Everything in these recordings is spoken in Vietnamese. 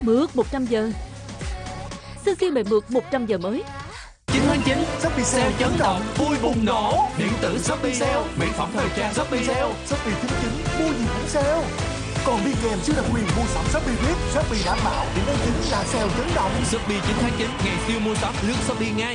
Mượt 100 giờ. Sushi mày mượt 100 giờ mới. 9 tháng 9, Shopee Sale chấn động, vui bùng nổ. Điện tử Shopee Sale, mỹ phẩm thời trang Shopee Sale. Shopee 99, mua gì cũng sale. Còn đi kèm siêu đặc quyền mua sắm Shopee VIP, Shopee đảm bảo điểm tháng 9 là sale chấn động. Shopee 9 tháng 9, ngày siêu mua sắm, lướt Shopee ngay.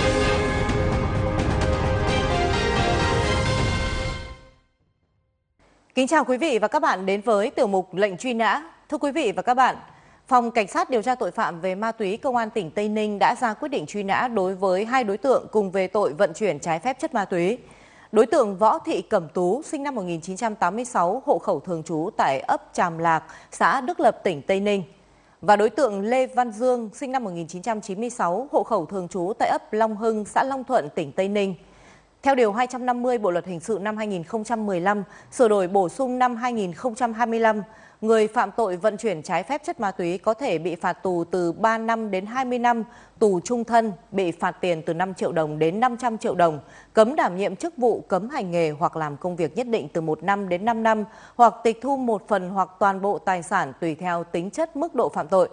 Kính chào quý vị và các bạn đến với tiểu mục lệnh truy nã. Thưa quý vị và các bạn, Phòng Cảnh sát điều tra tội phạm về ma túy Công an tỉnh Tây Ninh đã ra quyết định truy nã đối với 2 đối tượng cùng về tội vận chuyển trái phép chất ma túy. Đối tượng Võ Thị Cẩm Tú, sinh năm 1986, hộ khẩu thường trú tại ấp Tràm Lạc, xã Đức Lập, tỉnh Tây Ninh. Và đối tượng Lê Văn Dương, sinh năm 1996, hộ khẩu thường trú tại ấp Long Hưng, xã Long Thuận, tỉnh Tây Ninh. Theo Điều 250 Bộ Luật Hình sự năm 2015, sửa đổi bổ sung năm 2025, người phạm tội vận chuyển trái phép chất ma túy có thể bị phạt tù từ 3 năm đến 20 năm, tù chung thân, bị phạt tiền từ 5 triệu đồng đến 500 triệu đồng, cấm đảm nhiệm chức vụ, cấm hành nghề hoặc làm công việc nhất định từ 1 năm đến 5 năm, hoặc tịch thu một phần hoặc toàn bộ tài sản tùy theo tính chất mức độ phạm tội.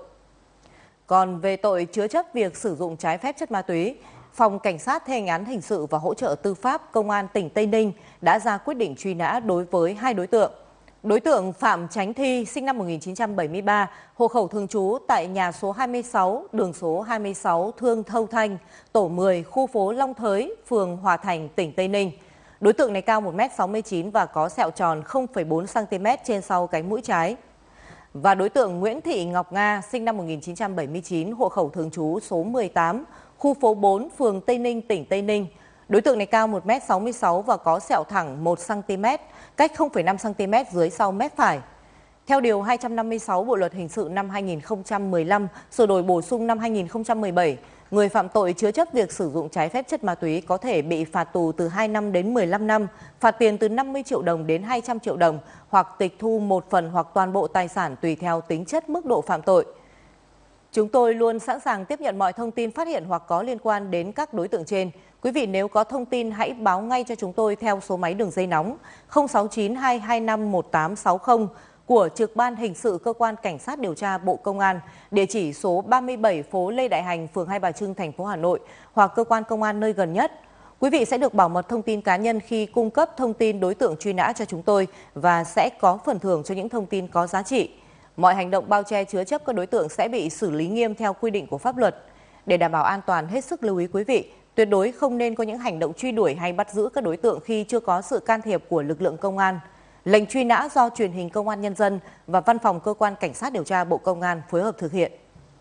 Còn về tội chứa chấp việc sử dụng trái phép chất ma túy, Phòng Cảnh sát thi hành án hình sự và hỗ trợ tư pháp Công an tỉnh Tây Ninh đã ra quyết định truy nã đối với 2 đối tượng. Đối tượng Phạm Chánh Thi, sinh năm 1973, hộ khẩu thường trú tại nhà số 26, đường số 26, Thương Thâu Thanh, tổ 10, khu phố Long Thới, phường Hòa Thành, tỉnh Tây Ninh. Đối tượng này cao 1m69 và có sẹo tròn 0,4cm trên sau cánh mũi trái. Và đối tượng Nguyễn Thị Ngọc Nga, sinh năm 1979, hộ khẩu thường trú số 18, khu phố 4, phường Tây Ninh, tỉnh Tây Ninh. Đối tượng này cao 1m66 và có sẹo thẳng 1cm, cách 0,5cm dưới sau mép phải. Theo Điều 256 Bộ Luật Hình sự năm 2015, sửa đổi bổ sung năm 2017, người phạm tội chứa chấp việc sử dụng trái phép chất ma túy có thể bị phạt tù từ 2 năm đến 15 năm, phạt tiền từ 50 triệu đồng đến 200 triệu đồng, hoặc tịch thu một phần hoặc toàn bộ tài sản tùy theo tính chất mức độ phạm tội. Chúng tôi luôn sẵn sàng tiếp nhận mọi thông tin phát hiện hoặc có liên quan đến các đối tượng trên. Quý vị nếu có thông tin hãy báo ngay cho chúng tôi theo số máy đường dây nóng 069 225 1860 của Trực ban Hình sự Cơ quan Cảnh sát điều tra Bộ Công an, địa chỉ số 37 phố Lê Đại Hành, phường Hai Bà Trưng, thành phố Hà Nội, hoặc cơ quan công an nơi gần nhất. Quý vị sẽ được bảo mật thông tin cá nhân khi cung cấp thông tin đối tượng truy nã cho chúng tôi và sẽ có phần thưởng cho những thông tin có giá trị. Mọi hành động bao che chứa chấp các đối tượng sẽ bị xử lý nghiêm theo quy định của pháp luật. Để đảm bảo an toàn, hết sức lưu ý quý vị, tuyệt đối không nên có những hành động truy đuổi hay bắt giữ các đối tượng khi chưa có sự can thiệp của lực lượng công an. Lệnh truy nã do Truyền hình Công an Nhân dân và Văn phòng Cơ quan Cảnh sát điều tra Bộ Công an phối hợp thực hiện.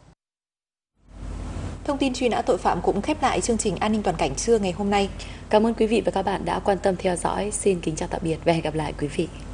Thông tin truy nã tội phạm cũng khép lại chương trình An ninh toàn cảnh trưa ngày hôm nay. Cảm ơn quý vị và các bạn đã quan tâm theo dõi. Xin kính chào tạm biệt và hẹn gặp lại quý vị.